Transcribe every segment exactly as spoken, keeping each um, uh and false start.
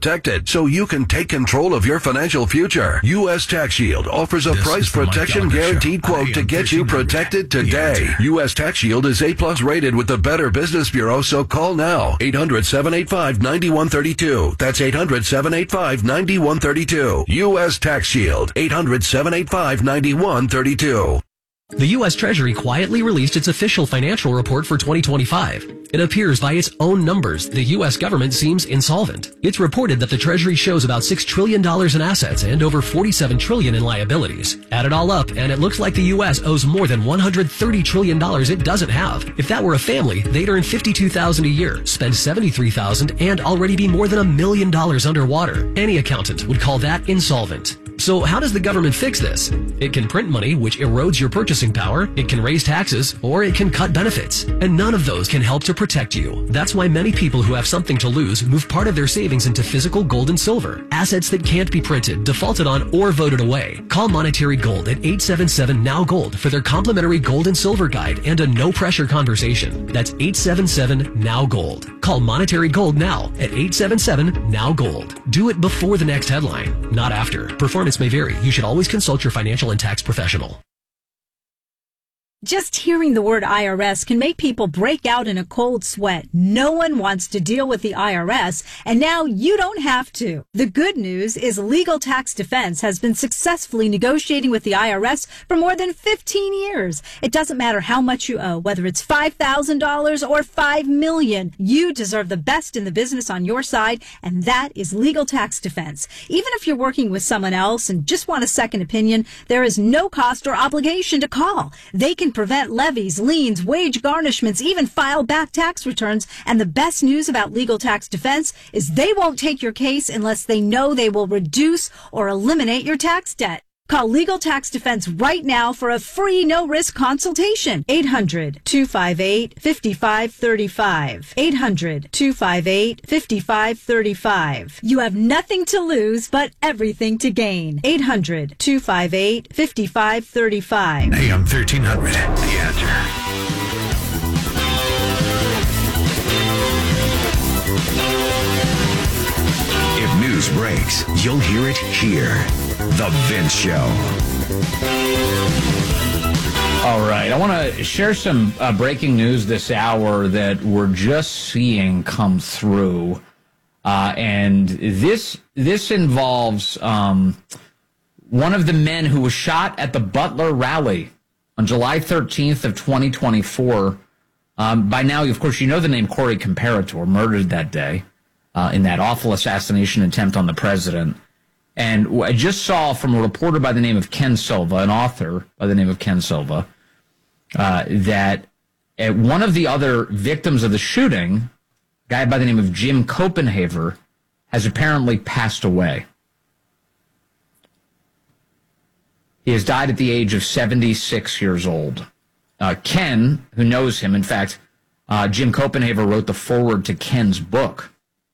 protected so you can take control of your financial future. U S Tax Shield offers a This price is the Mike protection Gallagher guaranteed Show on quote to A M get you protected today. U S Tax Shield is A plus rated with the Better Business Bureau, so call now. eight hundred, seven eight five, nine one three two. That's eight hundred, seven eight five, nine one three two. U S Tax Shield. eight hundred, seven eight five, nine one three two. The U S Treasury quietly released its official financial report for twenty twenty-five. It appears by its own numbers, the U S government seems insolvent. It's reported that the Treasury shows about six trillion dollars in assets and over forty-seven trillion dollars in liabilities. Add it all up, and it looks like the U S owes more than one hundred thirty trillion dollars it doesn't have. If that were a family, they'd earn fifty-two thousand dollars a year, spend seventy-three thousand dollars, and already be more than a million dollars underwater. Any accountant would call that insolvent. So how does the government fix this? It can print money, which erodes your purchasing power, it can raise taxes, or it can cut benefits. And none of those can help to protect you. That's why many people who have something to lose move part of their savings into physical gold and silver, assets that can't be printed, defaulted on, or voted away. Call Monetary Gold at eight seven seven, N O W Gold for their complimentary gold and silver guide and a no-pressure conversation. That's eight seven seven, N O W Gold. Call Monetary Gold now at eight seven seven, N O W Gold. Do it before the next headline, not after. Performance may vary. You should always consult your financial and tax professional. Just hearing the word I R S can make people break out in a cold sweat. No one wants to deal with the I R S, and now you don't have to. The good news is Legal Tax Defense has been successfully negotiating with the I R S for more than fifteen years. It doesn't matter how much you owe, whether it's five thousand dollars or five million dollars. You deserve the best in the business on your side, and that is Legal Tax Defense. Even if you're working with someone else and just want a second opinion, there is no cost or obligation to call. They can prevent levies, liens, wage garnishments, even file back tax returns. And the best news about Legal Tax Defense is they won't take your case unless they know they will reduce or eliminate your tax debt. Call Legal Tax Defense right now for a free no-risk consultation. eight hundred, two five eight, five five three five. eight hundred, two five eight, five five three five. You have nothing to lose, but everything to gain. eight hundred, two five eight, five five three five. A M thirteen hundred, The Answer. If news breaks, you'll hear it here. The Vince Show. All right. I want to share some uh, breaking news this hour that we're just seeing come through. Uh, and this this involves um, one of the men who was shot at the Butler rally on July thirteenth of twenty twenty-four. Um, by now, of course, you know the name Corey Comparator, murdered that day uh, in that awful assassination attempt on the president. And I just saw from a reporter by the name of Ken Silva, an author by the name of Ken Silva, uh, that uh, one of the other victims of the shooting, a guy by the name of Jim Copenhaver, has apparently passed away. He has died at the age of seventy-six years old. Uh, Ken, who knows him, in fact, uh, Jim Copenhaver wrote the foreword to Ken's book.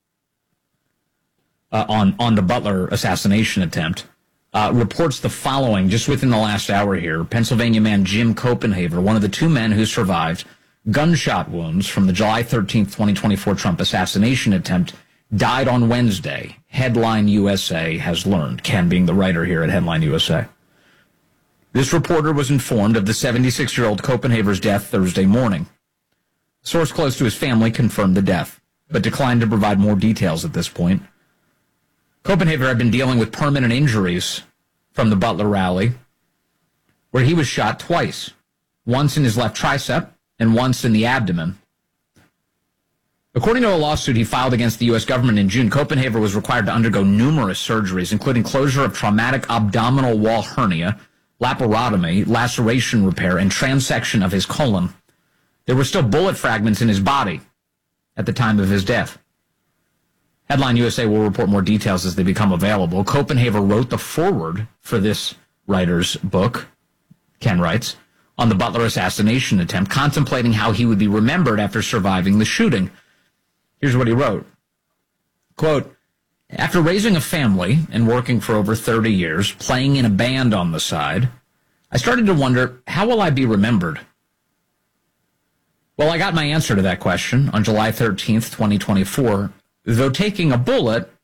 Uh, on, on the Butler assassination attempt, uh, reports the following just within the last hour here. Pennsylvania man Jim Copenhaver, one of the two men who survived gunshot wounds from the July thirteenth, twenty twenty-four Trump assassination attempt, died on Wednesday. Headline U S A has learned. Ken being the writer here at Headline U S A. This reporter was informed of the seventy-six-year-old Copenhaver's death Thursday morning. A source close to his family confirmed the death, but declined to provide more details at this point. Copenhaver had been dealing with permanent injuries from the Butler rally, where he was shot twice, once in his left tricep and once in the abdomen. According to a lawsuit he filed against the U S government in June, Copenhaver was required to undergo numerous surgeries, including closure of traumatic abdominal wall hernia, laparotomy, laceration repair, and transection of his colon. There were still bullet fragments in his body at the time of his death. Headline U S A will report more details as they become available. Copenhaver wrote the foreword for this writer's book, Ken writes, on the Butler assassination attempt, contemplating how he would be remembered after surviving the shooting. Here's what he wrote. Quote, after raising a family and working for over thirty years, playing in a band on the side, I started to wonder, how will I be remembered? Well, I got my answer to that question on July thirteenth, twenty twenty-four, though taking a bullet